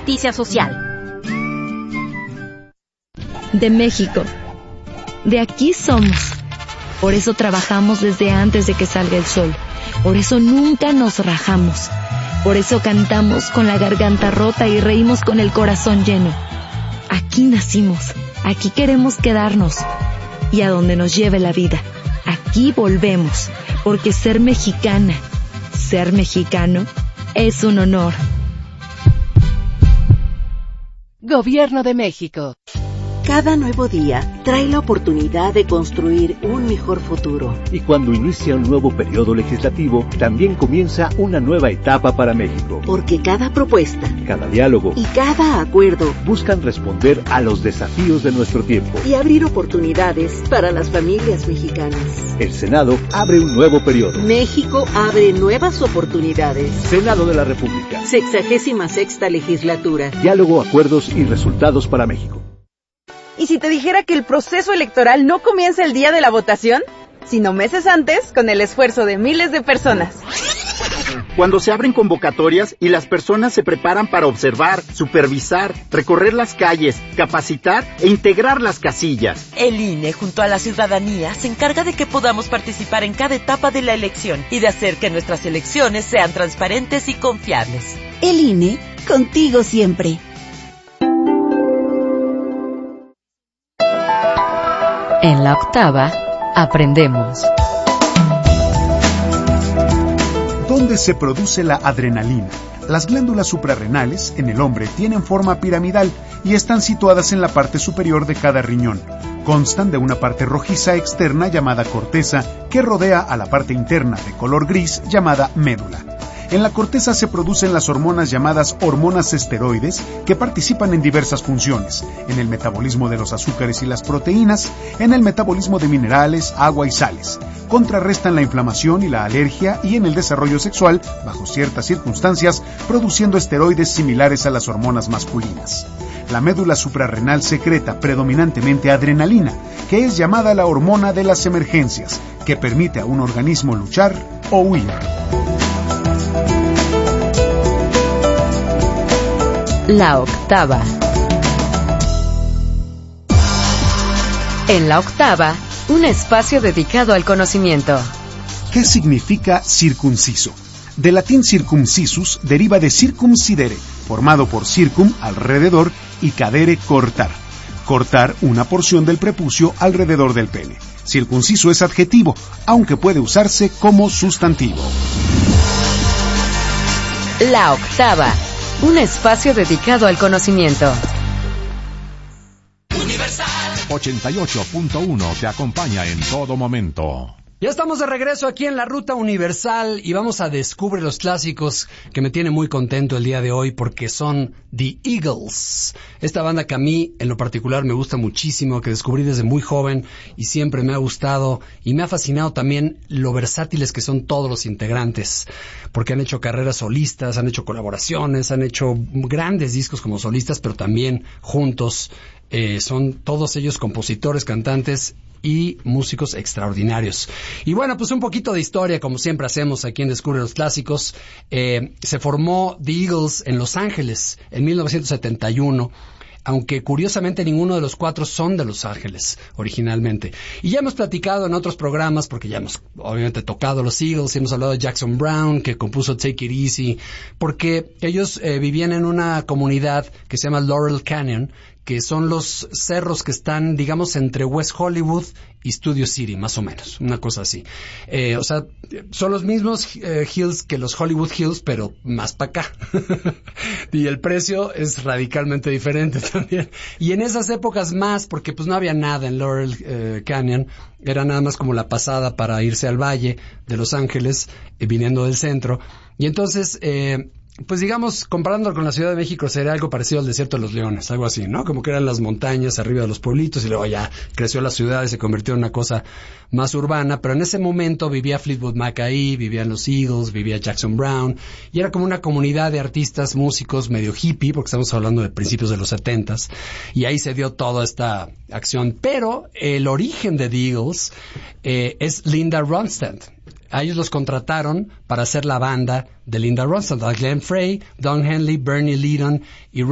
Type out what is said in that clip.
justicia social. De México. De aquí somos. Por eso trabajamos desde antes de que salga el sol. Por eso nunca nos rajamos. Por eso cantamos con la garganta rota y reímos con el corazón lleno. Aquí nacimos. Aquí queremos quedarnos. Y a donde nos lleve la vida. Aquí volvemos. Porque ser mexicana, ser mexicano, es un honor. Gobierno de México. Cada nuevo día trae la oportunidad de construir un mejor futuro. Y cuando inicia un nuevo periodo legislativo, también comienza una nueva etapa para México. Porque cada propuesta, cada diálogo y cada acuerdo buscan responder a los desafíos de nuestro tiempo y abrir oportunidades para las familias mexicanas. El Senado abre un nuevo periodo. México abre nuevas oportunidades. Senado de la República. 66ª legislatura. Diálogo, acuerdos y resultados para México. ¿Y si te dijera que el proceso electoral no comienza el día de la votación, sino meses antes, con el esfuerzo de miles de personas? Cuando se abren convocatorias y las personas se preparan para observar, supervisar, recorrer las calles, capacitar e integrar las casillas. El INE, junto a la ciudadanía, se encarga de que podamos participar en cada etapa de la elección y de hacer que nuestras elecciones sean transparentes y confiables. El INE, contigo siempre. En la octava, aprendemos. ¿Dónde se produce la adrenalina? Las glándulas suprarrenales en el hombre tienen forma piramidal y están situadas en la parte superior de cada riñón. Constan de una parte rojiza externa llamada corteza que rodea a la parte interna de color gris llamada médula. En la corteza se producen las hormonas llamadas hormonas esteroides que participan en diversas funciones, en el metabolismo de los azúcares y las proteínas, en el metabolismo de minerales, agua y sales. Contrarrestan la inflamación y la alergia y en el desarrollo sexual, bajo ciertas circunstancias, produciendo esteroides similares a las hormonas masculinas. La médula suprarrenal secreta predominantemente adrenalina, que es llamada la hormona de las emergencias, que permite a un organismo luchar o huir. La octava. En la octava, un espacio dedicado al conocimiento. ¿Qué significa circunciso? Del latín circumcisus deriva de circumcidere, formado por circum, alrededor, y cadere, cortar. Cortar una porción del prepucio alrededor del pene. Circunciso es adjetivo, aunque puede usarse como sustantivo. La octava. Un espacio dedicado al conocimiento. Universal 88.1 te acompaña en todo momento. Ya estamos de regreso aquí en la Ruta Universal y vamos a descubrir los clásicos que me tiene muy contento el día de hoy porque son The Eagles. Esta banda que a mí en lo particular me gusta muchísimo, que descubrí desde muy joven y siempre me ha gustado y me ha fascinado también lo versátiles que son todos los integrantes, porque han hecho carreras solistas, han hecho colaboraciones, han hecho grandes discos como solistas, pero también juntos. Son todos ellos compositores, cantantes y músicos extraordinarios. Y bueno, pues un poquito de historia, como siempre hacemos aquí en Descubre los Clásicos. Se formó The Eagles en Los Ángeles en 1971, aunque curiosamente ninguno de los cuatro son de Los Ángeles originalmente. Y ya hemos platicado en otros programas, porque ya hemos obviamente tocado los Eagles, y hemos hablado de Jackson Browne, que compuso Take It Easy, porque ellos vivían en una comunidad que se llama Laurel Canyon, que son los cerros que están, digamos, entre West Hollywood y Studio City, más o menos, una cosa así. O sea, son los mismos hills que los Hollywood Hills, pero más para acá. Y el precio es radicalmente diferente también. Y en esas épocas más, porque pues no había nada en Laurel Canyon, era nada más como la pasada para irse al valle de Los Ángeles, viniendo del centro. Y entonces, pues digamos, comparándolo con la Ciudad de México, sería algo parecido al Desierto de los Leones, algo así, ¿no? Como que eran las montañas arriba de los pueblitos y luego ya creció la ciudad y se convirtió en una cosa más urbana, pero en ese momento vivía Fleetwood Mac ahí, vivían los Eagles, vivía Jackson Browne, y era como una comunidad de artistas, músicos, medio hippie, porque estamos hablando de principios de los 70s, y ahí se dio toda esta acción. Pero el origen de The Eagles es Linda Ronstadt. A ellos los contrataron para hacer la banda de Linda Ronstadt, a Glenn Frey, Don Henley, Bernie Leadon y